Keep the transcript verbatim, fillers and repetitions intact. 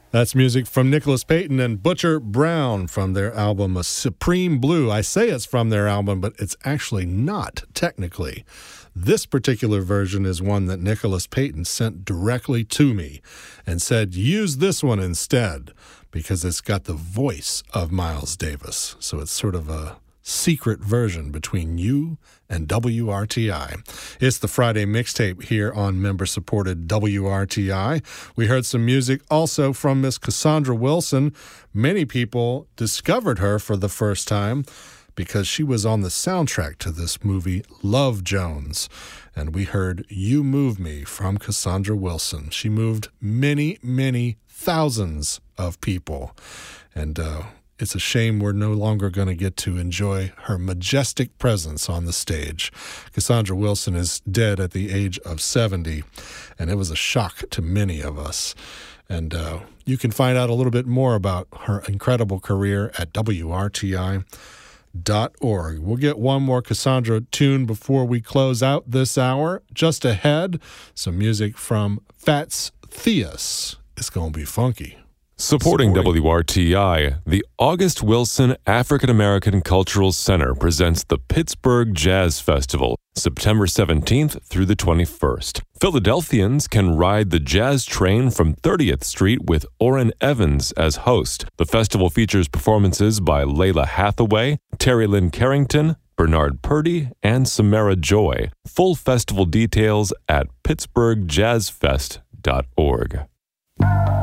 That's music from Nicholas Payton and Butcher Brown from their album A Supreme Blue. I say it's from their album, but it's actually not, technically. This particular version is one that Nicholas Payton sent directly to me and said, use this one instead, because it's got the voice of Miles Davis. So it's sort of a secret version between you and W R T I. It's the Friday mixtape here on member-supported W R T I. We heard some music also from Miss Cassandra Wilson. Many people discovered her for the first time because she was on the soundtrack to this movie, Love Jones. And we heard You Move Me from Cassandra Wilson. She moved many, many thousands of people. And, uh, It's a shame we're no longer going to get to enjoy her majestic presence on the stage. Cassandra Wilson is dead at the age of seventy, and it was a shock to many of us. And uh, you can find out a little bit more about her incredible career at W R T I dot org. We'll get one more Cassandra tune before we close out this hour. Just ahead, some music from Fats Theus. It's going to be funky. Supporting W R T I, the August Wilson African American Cultural Center presents the Pittsburgh Jazz Festival, September seventeenth through the twenty-first. Philadelphians can ride the jazz train from thirtieth Street with Orrin Evans as host. The festival features performances by Layla Hathaway, Terry Lynn Carrington, Bernard Purdy, and Samara Joy. Full festival details at pittsburgh jazz fest dot org.